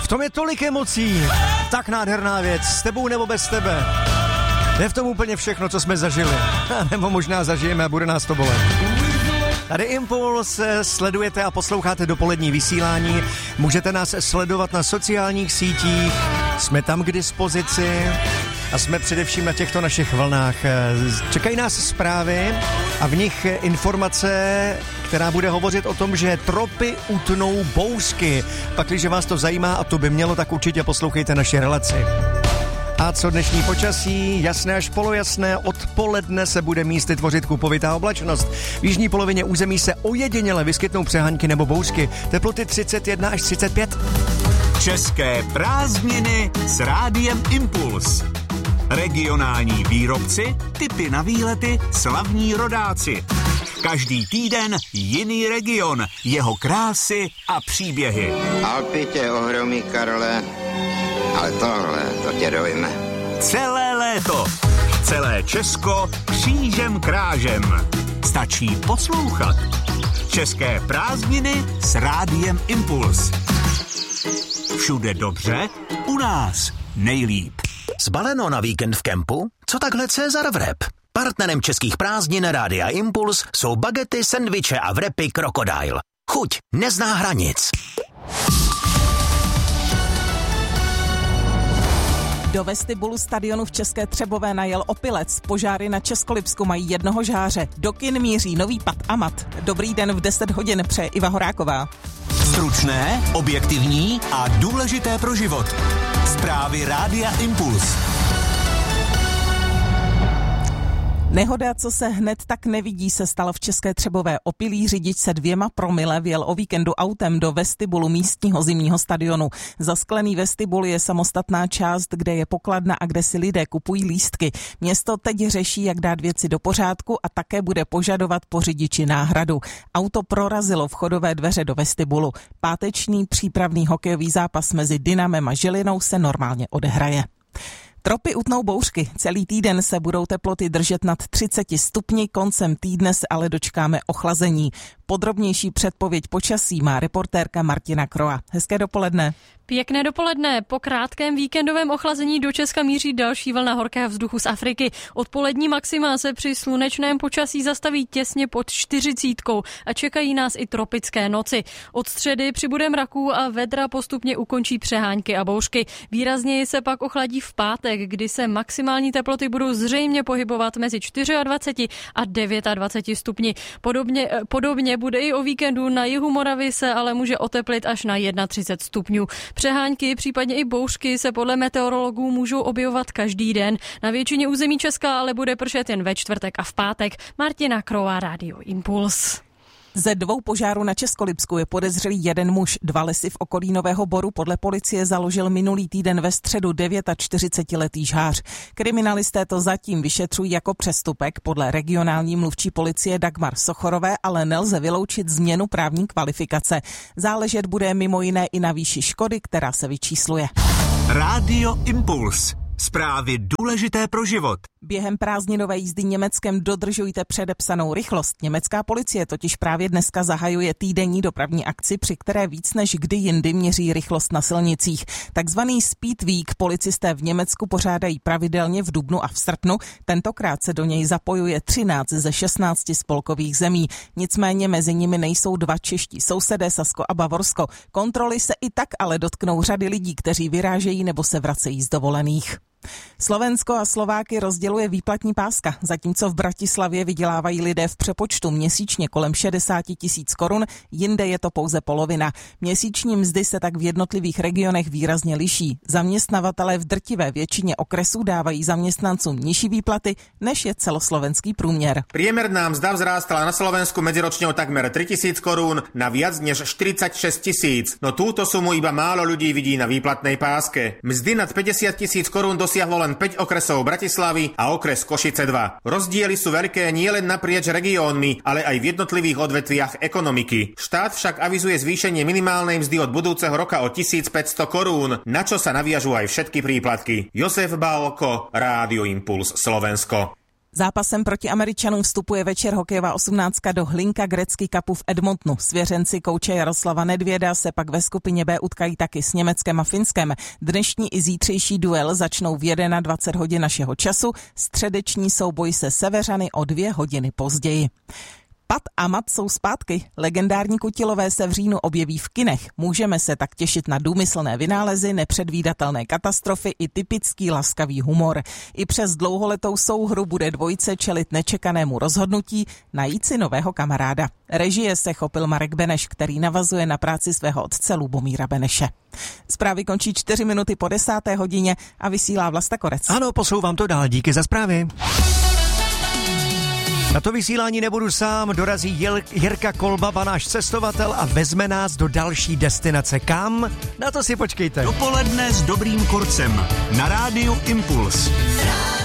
V tom je tolik emocí. Tak nádherná věc, s tebou nebo bez tebe. Je v tom úplně všechno, co jsme zažili. Nebo možná zažijeme a bude nás to bolet. Tady Impuls, sledujete a posloucháte dopolední vysílání. Můžete nás sledovat na sociálních sítích. Jsme tam k dispozici a jsme především na těchto našich vlnách. Čekají nás zprávy a v nich informace, která bude hovořit o tom, že tropy utnou bouřky. Pakliže vás to zajímá a to by mělo, tak určitě poslouchejte naši relaci. A co dnešní počasí? Jasné až polojasné, odpoledne se bude místy tvořit kupovitá oblačnost. V jižní polovině území se ojediněle vyskytnou přehánky nebo bouřky. Teploty 31 až 35. České prázdniny s Rádiem Impuls. Regionální výrobci, tipy na výlety, slavní rodáci. Každý týden jiný region, jeho krásy a příběhy. Alpy tě ohromí, Karle, ale tohle, to tě dojme. Celé léto, celé Česko křížem krážem. Stačí poslouchat. České prázdniny s Rádiem Impuls. Všude dobře, u nás nejlíp. Zbaleno na víkend v kempu? Co takhle Cezar Vrep? Partnerem českých prázdnin Rádia Impuls jsou bagety, sendviče a vrepy Krokodil. Chuť nezná hranic. Do vestibulu stadionu v České Třebové najel opilec. Požáry na Českolipsku mají jednoho žáře. Do kin míří nový Pat a Mat. Dobrý den v 10 hodin přeje Iva Horáková. Stručné, objektivní a důležité pro život. Zprávy Rádia Impuls. Nehoda, co se hned tak nevidí, se stala v České Třebové. Opilý řidič se 2 promile vjel o víkendu autem do vestibulu místního zimního stadionu. Zasklený vestibul je samostatná část, kde je pokladna a kde si lidé kupují lístky. Město teď řeší, jak dát věci do pořádku a také bude požadovat po řidiči náhradu. Auto prorazilo vchodové dveře do vestibulu. Páteční přípravný hokejový zápas mezi Dynamem a Žilinou se normálně odehraje. Tropy utnou bouřky. Celý týden se budou teploty držet nad 30 stupni, koncem týdne se ale dočkáme ochlazení. Podrobnější předpověď počasí má reportérka Martina Kroa. Hezké dopoledne. Pěkné dopoledne. Po krátkém víkendovém ochlazení do Česka míří další vlna horkého vzduchu z Afriky. Odpolední maxima se při slunečném počasí zastaví těsně pod 40 a čekají nás i tropické noci. Od středy přibude mraků a vedra postupně ukončí přehánky a bouřky. Výrazněji se pak ochladí v pátek, kdy se maximální teploty budou zřejmě pohybovat mezi 24 a 29 stupni. Podobně bude i o víkendu. Na jihu Moravy se ale může oteplit až na 31 stupňů. Přehánky, případně i bouřky se podle meteorologů můžou objevovat každý den. Na většině území Česka ale bude pršet jen ve čtvrtek a v pátek. Martina Krová, Rádio Impuls. Ze 2 požárů na Českolipsku je podezřelý jeden muž. 2 lesy v okolí Nového Boru podle policie založil minulý týden ve středu 49letý žhář. Kriminalisté to zatím vyšetřují jako přestupek. Podle regionální mluvčí policie Dagmar Sochorové ale nelze vyloučit změnu právní kvalifikace. Záležet bude mimo jiné i na výši škody, která se vyčísluje. Rádio Impuls. Zprávy důležité pro život. Během prázdninové jízdy Německem dodržujte předepsanou rychlost. Německá policie totiž právě dneska zahajuje týdenní dopravní akci, při které víc než kdy jindy měří rychlost na silnicích. Takzvaný Speed Week policisté v Německu pořádají pravidelně v dubnu a v srpnu. Tentokrát se do něj zapojuje 13 ze 16 spolkových zemí. Nicméně mezi nimi nejsou 2 čeští sousedé, Sasko a Bavorsko. Kontroly se i tak ale dotknou řady lidí, kteří vyrážejí nebo se vracejí z dovolených. Slovensko a Slováky rozděluje výplatní páska, zatímco v Bratislavě vydělávají lidé v přepočtu měsíčně kolem 60 000 korun, jinde je to pouze polovina. Měsíční mzdy se tak v jednotlivých regionech výrazně liší. Zaměstnavatelé v drtivé většině okresů dávají zaměstnancům nižší výplaty, než je celoslovenský průměr. Priemerná mzda vzrástla na Slovensku medziročne o takmer 3 000 korún na viac než 46 000. No túto sumu iba málo ľudí vidí na výplatnej páske. Mzdy nad 50 000 korún dosiahlo len 5 okresov Bratislavy a okres Košice 2. Rozdiely sú veľké nielen naprieč regiónmi, ale aj v jednotlivých odvetviach ekonomiky. Štát však avizuje zvýšenie minimálnej mzdy od budúceho roka o 1500 korún, na čo sa naviažú aj všetky príplatky. Jozef Bálko, Rádio Impuls, Slovensko. Zápasem proti Američanům vstupuje večer hokejová 18 do Hlinka Gretzky Cupu v Edmontonu. Svěřenci kouče Jaroslava Nedvěda se pak ve skupině B utkají taky s Německem a Finskem. Dnešní i zítřejší duel začnou v 21 hodin našeho času, středeční souboj se Severany o 2 hodiny později. Pat a Mat jsou zpátky. Legendární kutilové se v říjnu objeví v kinech. Můžeme se tak těšit na důmyslné vynálezy, nepředvídatelné katastrofy i typický laskavý humor. I přes dlouholetou souhru bude dvojice čelit nečekanému rozhodnutí najít si nového kamaráda. Režie se chopil Marek Beneš, který navazuje na práci svého otce Lubomíra Beneše. Zprávy končí 4 minuty po 10. hodině a vysílá Vlasta Korec. Ano, posouvám to dál, díky za zprávy. Na to vysílání nebudu sám, dorazí Jirka Kolbaba, náš cestovatel, a vezme nás do další destinace. Kam? Na to si počkejte. Dopoledne s dobrým kurcem na rádiu Impuls.